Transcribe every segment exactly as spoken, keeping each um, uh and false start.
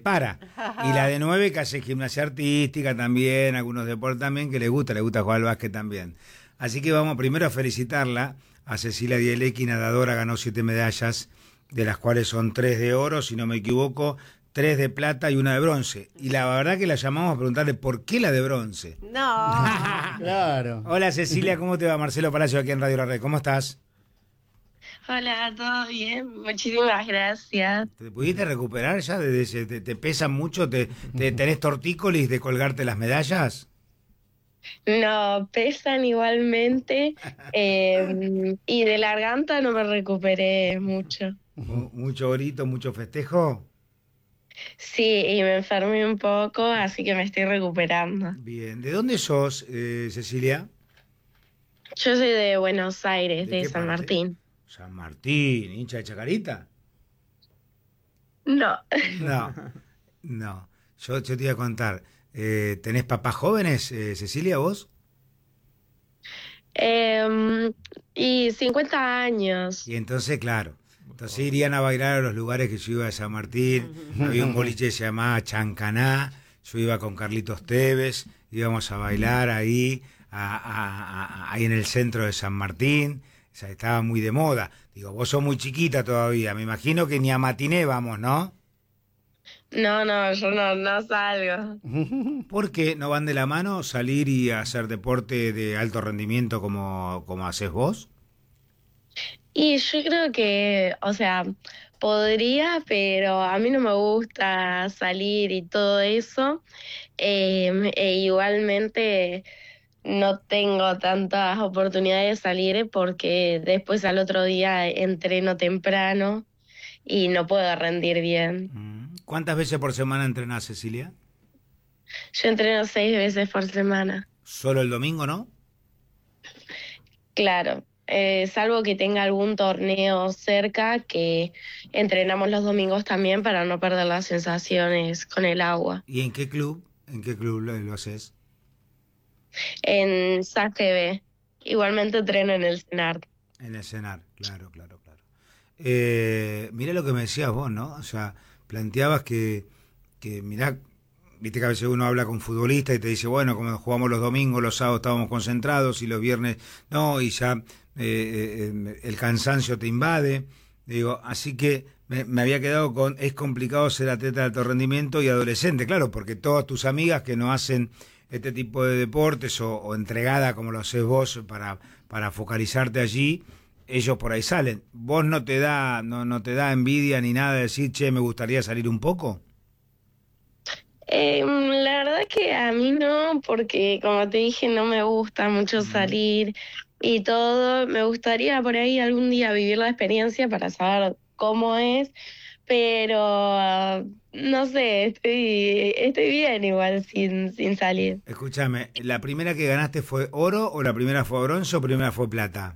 para. Y la de nueve que hace gimnasia artística también, algunos deportes también, que le gusta, le gusta jugar al básquet también. Así que vamos primero a felicitarla a Cecilia Dielecki, nadadora, ganó siete medallas, de las cuales son tres de oro, si no me equivoco, tres de plata y una de bronce. Y la verdad que la llamamos a preguntarle por qué la de bronce. No. Claro. Hola Cecilia, ¿cómo te va? Marcelo Palacio aquí en Radio La Red, ¿cómo estás? Hola, ¿todo bien? Muchísimas gracias. ¿Te pudiste recuperar ya? ¿Te, te, te pesa mucho? ¿Te, te tenés tortícolis de colgarte las medallas? No, pesan igualmente eh, y de la garganta no me recuperé mucho. ¿Mucho grito, mucho festejo? Sí, y me enfermé un poco, así que me estoy recuperando. Bien, ¿de dónde sos, eh, Cecilia? Yo soy de Buenos Aires, ¿De de qué San parte? Martín. San Martín, hincha de Chacarita. No. No, no. Yo, yo te iba a contar. Eh, ¿Tenés papás jóvenes, eh, Cecilia, vos? Eh, y cincuenta años. Y entonces, claro, entonces irían a bailar a los lugares que yo iba a San Martín. Había un boliche que se llamaba Chancaná. Yo iba con Carlitos Tevez, íbamos a bailar ahí, a, a, a, ahí en el centro de San Martín. O sea, estaba muy de moda. Digo, vos sos muy chiquita todavía. Me imagino que ni a matiné vamos, ¿no? No, no, yo no, no salgo. ¿Por qué no van de la mano salir y hacer deporte de alto rendimiento como, como haces vos? Y yo creo que, o sea, podría, pero a mí no me gusta salir y todo eso. Eh, e igualmente no tengo tantas oportunidades de salir porque después al otro día entreno temprano y no puedo rendir bien. ¿Cuántas veces por semana entrenás, Cecilia? Yo entreno seis veces por semana. ¿Solo el domingo, no? Claro. Eh, salvo que tenga algún torneo cerca, que entrenamos los domingos también para no perder las sensaciones con el agua. ¿Y en qué club? ¿En qué club lo, lo haces? En S A G B. Igualmente entreno en el CENAR. En el CENAR, claro, claro, claro. Eh, mirá lo que me decías vos, ¿no? O sea, planteabas que, que mirá, viste que a veces uno habla con futbolistas y te dice, bueno, como jugamos los domingos, los sábados estábamos concentrados y los viernes no, y ya eh, eh, el cansancio te invade. Digo, así que me, me había quedado con, es complicado ser atleta de alto rendimiento y adolescente, claro, porque todas tus amigas que no hacen este tipo de deportes o, o entregada como lo haces vos para, para focalizarte allí, ellos por ahí salen. ¿Vos no te da, no, no te da envidia ni nada de decir, che, me gustaría salir un poco? Eh, la verdad que a mí no, porque como te dije, no me gusta mucho salir y todo. Me gustaría por ahí algún día vivir la experiencia para saber cómo es, pero uh, no sé, estoy, estoy bien igual sin, sin salir. Escúchame, ¿la primera que ganaste fue oro o la primera fue bronce o primera fue plata?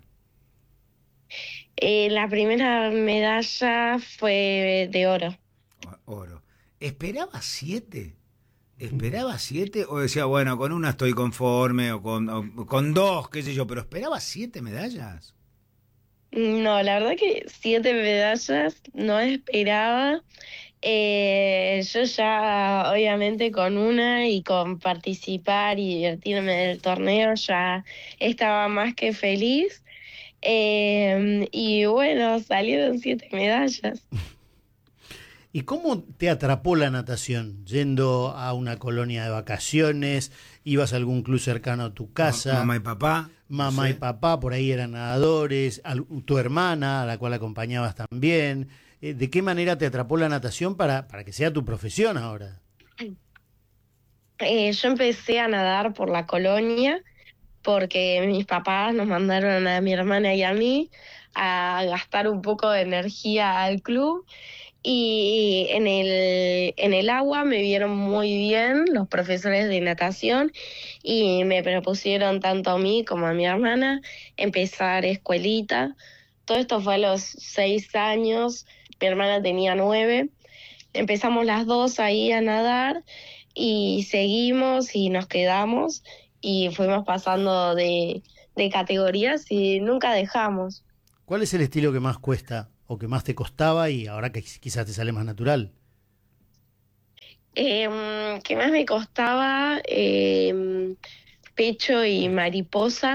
Eh, la primera medalla fue de oro. Oro. ¿Esperabas siete? ¿Esperabas siete? ¿O decía, bueno, con una estoy conforme o con, o con dos, qué sé yo, pero esperabas siete medallas? No, la verdad que siete medallas no esperaba. Eh, yo ya, obviamente, con una y con participar y divertirme del torneo ya estaba más que feliz. Eh, y bueno, salieron siete medallas. ¿Y cómo te atrapó la natación? ¿Yendo a una colonia de vacaciones? ¿Ibas a algún club cercano a tu casa? Mamá y papá. Mamá no sé. y papá por ahí eran nadadores. Tu hermana, a la cual acompañabas también. ¿De qué manera te atrapó la natación para, para que sea tu profesión ahora? Eh, yo empecé a nadar por la colonia porque mis papás nos mandaron a mi hermana y a mí a gastar un poco de energía al club. Y en el, en el agua me vieron muy bien los profesores de natación y me propusieron tanto a mí como a mi hermana empezar escuelita. Todo esto fue a los seis años, mi hermana tenía nueve. Empezamos las dos ahí a nadar y seguimos y nos quedamos y fuimos pasando de, de categorías y nunca dejamos. ¿Cuál es el estilo que más cuesta o que más te costaba y ahora que quizás te sale más natural? Eh, ¿qué más me costaba? Eh, pecho y mariposa.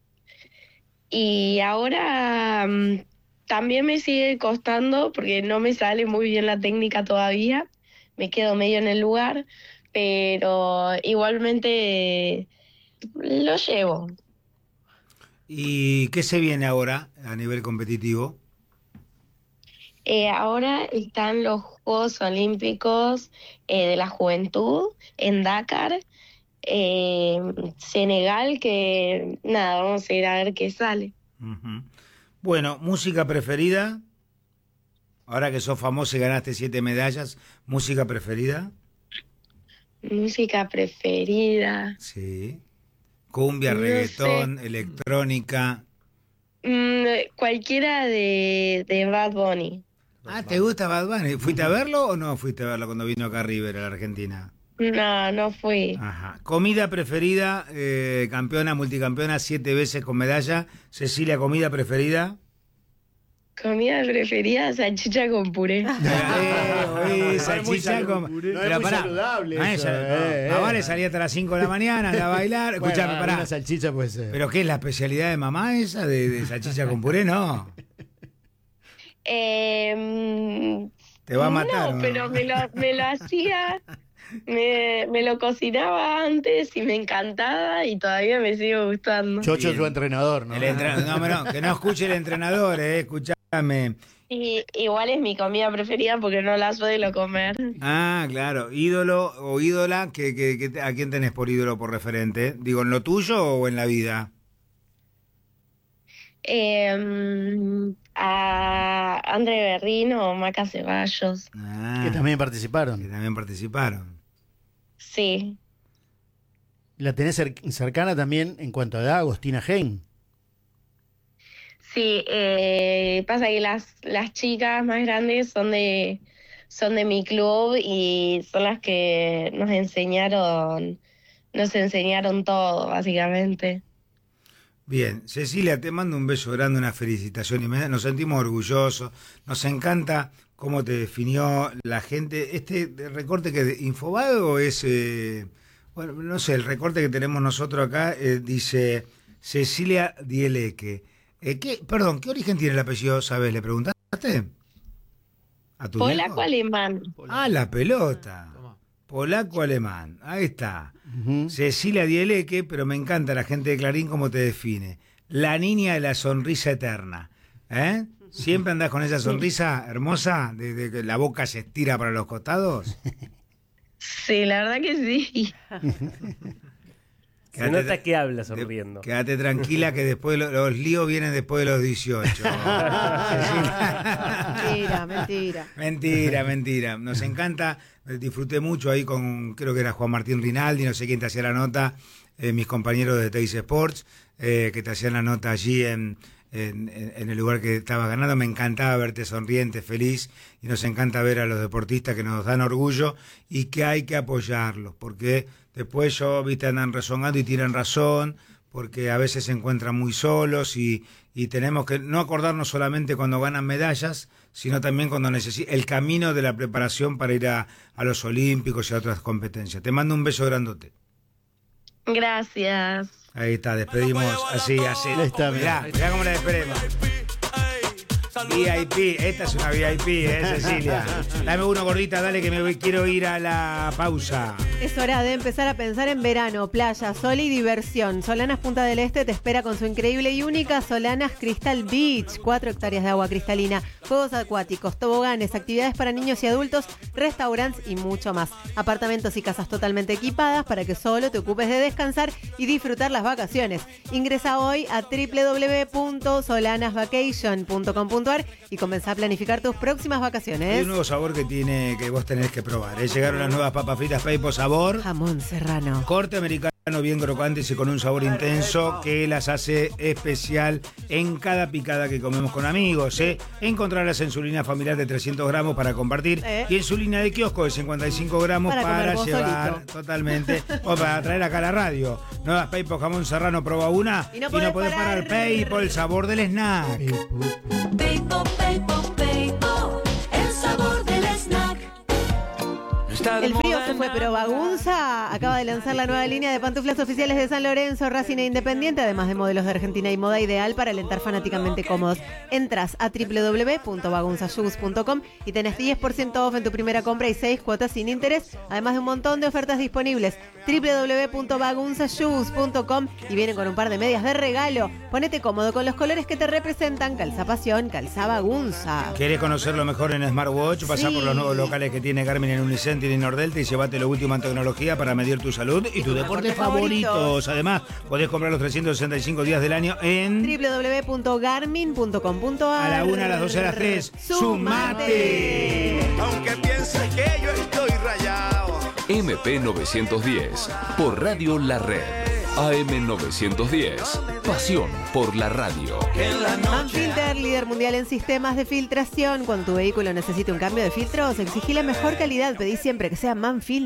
Y ahora mm, también me sigue costando porque no me sale muy bien la técnica todavía. Me quedo medio en el lugar, pero igualmente lo llevo. ¿Y qué se viene ahora a nivel competitivo? Eh, ahora están los Juegos Olímpicos eh, de la Juventud en Dakar, eh, Senegal, que nada, vamos a ir a ver qué sale. Uh-huh. Bueno, ¿música preferida? Ahora que sos famosa y ganaste siete medallas, ¿música preferida? Música preferida. Sí. Cumbia, No reggaetón, sé. electrónica. Mm, cualquiera de, de Bad Bunny. Ah, ¿te gusta Bad Bunny? ¿Fuiste a verlo o no fuiste a verlo cuando vino acá a River, a la Argentina? No, no fui. Ajá. ¿Comida preferida? Eh, campeona, multicampeona, siete veces con medalla. Cecilia, ¿comida preferida? Comida preferida, salchicha con puré. Eh, eh, salchicha salu- con... no es Pero muy pará, saludable no es eso, sal- no. eh, Mamá eh. le salía hasta las cinco de la mañana, anda a bailar. Bueno, Escuchame, pará. una salchicha puede ser. ¿Pero qué es la especialidad de mamá esa de, de salchicha con puré? No. Eh, Te va a matar. no, ¿no? pero me lo, me lo hacía, me, me lo cocinaba antes y me encantaba y todavía me sigue gustando. Chocho es Bien. su entrenador, ¿no? El entre- no, no, que no escuche el entrenador, eh, escuchame. Y igual es mi comida preferida porque no la suelo comer. Ah, claro, ídolo o ídola, que, que, que- ¿a quién tenés por ídolo, por referente? Digo, ¿en lo tuyo o en la vida? Eh, a André Berrino o Maca Ceballos. Ah, Que también que participaron. también participaron. Sí. La tenés cer- cercana también en cuanto a edad, Agostina Hein. Sí, eh, pasa que las, las chicas más grandes son de, son de mi club y son las que nos enseñaron, nos enseñaron todo, básicamente. Bien, Cecilia, te mando un beso grande, una felicitación inmensa. Nos sentimos orgullosos, nos encanta cómo te definió la gente. Este recorte que de Infobae o es, eh, bueno, no sé, el recorte que tenemos nosotros acá eh, dice Cecilia Dieleque. Eh, ¿qué, perdón, ¿qué origen tiene el apellido, sabes? ¿Le preguntaste? ¿A tu viejo? Polaco alemán. Ah, la pelota. Polaco-alemán, ahí está. Ujú. Cecilia Dieleque, pero me encanta la gente de Clarín cómo te define. La niña de la sonrisa eterna. ¿Eh? ¿Siempre andás con esa sonrisa hermosa de, de que la boca se estira para los costados? Sí, la verdad que sí. Se Quédate nota tra- que habla sonriendo. Quédate tranquila que después lo- los líos vienen después de los dieciocho. Mentira, mentira. Mentira, mentira. Nos encanta. eh, Disfruté mucho ahí con, creo que era Juan Martín Rinaldi, no sé quién te hacía la nota, eh, mis compañeros de Teis Sports, eh, que te hacían la nota allí en, en, en el lugar que estabas ganando. Me encantaba verte sonriente, feliz, y nos encanta ver a los deportistas que nos dan orgullo y que hay que apoyarlos, porque después yo, viste, andan rezongando y tiran razón, porque a veces se encuentran muy solos y, y tenemos que no acordarnos solamente cuando ganan medallas, sino también cuando necesitan el camino de la preparación para ir a, a los Olímpicos y a otras competencias. Te mando un beso grandote. Gracias. Ahí está, despedimos así, así. Ahí está, mirá, mirá cómo la despedimos. V I P, esta es una V I P, ¿eh, Cecilia? Dame uno, gordita, dale que me voy, quiero ir a la pausa. Es hora de empezar a pensar en verano, playa, sol y diversión. Solanas Punta del Este te espera con su increíble y única Solanas Crystal Beach. Cuatro hectáreas de agua cristalina, juegos acuáticos, toboganes, actividades para niños y adultos, restaurantes y mucho más. Apartamentos y casas totalmente equipadas para que solo te ocupes de descansar y disfrutar las vacaciones. Ingresa hoy a doble u doble u doble u punto solanas vacation punto com punto a r y comenzá a planificar tus próximas Hay vacaciones. un nuevo sabor que tiene que vos tenés que probar. ¿eh? Llegaron las nuevas papas fritas Peipo Sabor. Jamón serrano. Corte americano bien crocantes y con un sabor intenso que las hace especial en cada picada que comemos con amigos. ¿eh? Encontrarlas en su línea familiar de trescientos gramos para compartir Eh. y en su línea de kiosco de cincuenta y cinco gramos Para para, comer vos llevar solito. totalmente o para traer acá a la radio. Nuevas Peipo Jamón Serrano, proba una Y no podés podés parar. parar. Peipo, el sabor del snack. Peipo, Peipo, Peipo, el sabor del snack. El frío frío se fue, pero Bagunza acaba de lanzar la nueva línea de pantuflas oficiales de San Lorenzo, Racing e Independiente, además de modelos de Argentina y moda ideal para alentar fanáticamente cómodos. Entras a doble u doble u doble u punto bagunza shoes punto com y tenés diez por ciento off en tu primera compra y seis cuotas sin interés, además de un montón de ofertas disponibles. doble u doble u doble u punto bagunza shoes punto com y vienen con un par de medias de regalo. Ponete cómodo con los colores que te representan. Calza Pasión, calza Bagunza. ¿Querés conocerlo mejor en Smartwatch? Pasá Sí. por los nuevos locales que tiene Garmin en Unicenter y Nordelta y llevate lo último en tecnología para medir tu salud y, Y tus tus deportes deportes favoritos. favoritos. Además, podés comprar los trescientos sesenta y cinco días del año en... doble u doble u doble u punto garmin punto com punto a r. A la una, a las doce, a las tres. ¡Sumate! Aunque pienses que yo estoy rayado. M P novecientos diez, por Radio La Red. A M novecientos diez, pasión por la radio. Manfilter, líder mundial en sistemas de filtración. Cuando tu vehículo necesite un cambio de filtros, exigí la mejor calidad. Pedí siempre que sea Manfilter.